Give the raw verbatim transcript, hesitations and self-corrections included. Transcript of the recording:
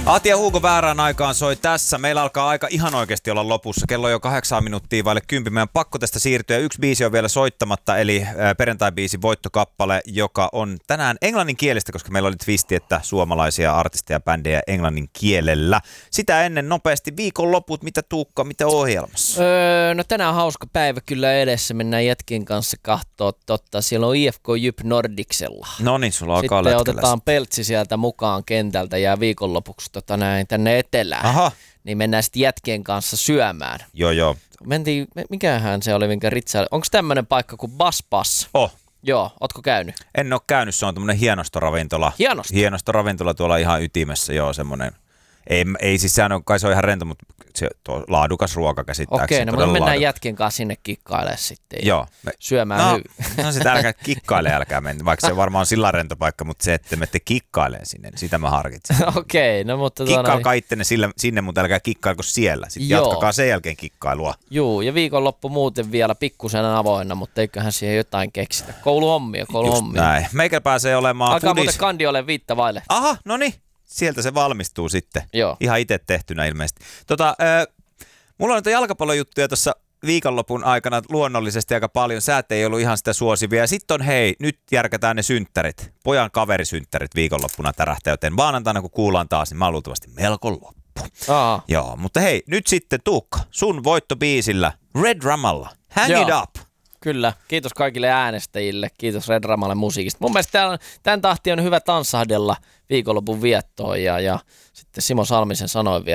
Ahti ja Hugo väärään aikaan soi tässä. Meillä alkaa aika ihan oikeasti olla lopussa. Kello on jo kahdeksan minuuttia vaille kympi. Meidän pakko tästä siirtyä. Yksi biisi on vielä soittamatta, eli perjantai-biisi Voittokappale, joka on tänään englannin kielestä, koska meillä oli twisti, että suomalaisia artisteja ja bändejä englannin kielellä. Sitä ennen nopeasti viikonloput. Mitä Tuukka, mitä ohjelmassa? Öö, no tänään on hauska päivä kyllä edessä. Mennään jätkien kanssa kahtoo. Totta, siellä on I F K Jyp Nordicsella. No niin, sulla alkaa Sitten lätkällä. otetaan Peltsi sieltä mukaan kentältä ja viikonlopuksi tota näin tänne etelään. Aha. Niin mennään sitten jätkien kanssa syömään. Joo, joo. Mentiin, mikähän se oli, minkä ritsa. Onko tämmöinen paikka kuin Bas Bas? Oh. Joo, ootko käynyt? En ole käynyt, se on tämmönen hienostoravintola. Hienosto? Hienostoravintola tuolla ihan ytimessä, joo, semmonen. Ei, ei siis sehän on, kai se on ihan rento, mutta se on laadukas ruoka käsittääkseni. Okei, no me mennään laaduk... jätkien kanssa sinne kikkailemaan sitten. Joo. Me... Syömään no, hyvin. No sitä älkää kikkaile, älkää mennä, vaikka se varmaan on sillä rento paikka, mutta se, että menette kikkailemaan sinne, niin sitä mä harkitsin. Okei, no mutta... Kikkailkaa ittenne sinne, mutta älkää kikkailko siellä. Sitten Joo. Jatkakaa sen jälkeen kikkailua. Joo, ja viikonloppu muuten vielä pikkusen avoinna, mutta eiköhän siihen jotain keksitä. Kouluhommia, kouluhommia. Näin. Meikä pääsee olemaan Alkaa pudis... muuten kandi ole viittä vaille. Aha, no niin. Sieltä se valmistuu sitten. Joo. Ihan itse tehtynä ilmeisesti. Tota, äh, mulla on noita jalkapallojuttuja tuossa viikonlopun aikana luonnollisesti aika paljon. Säät ei ollut ihan sitä suosivia. Sitten on hei, nyt järkätään ne synttärit. Pojan kaverisynttärit viikonloppuna tärähtää, joten maanantaina kun kuullaan taas, niin mä oon luultavasti melko loppu. Aha. Joo, mutta hei, nyt sitten Tuukka, sun voittobiisillä Red Ramalla. Hang Joo. it up! Kyllä, kiitos kaikille äänestäjille, kiitos Red Ramalle musiikista. Mun mielestä tämän, tämän tahti on hyvä tanssahdella viikonlopun viettoon ja, ja sitten Simo Salmisen sanoi vielä.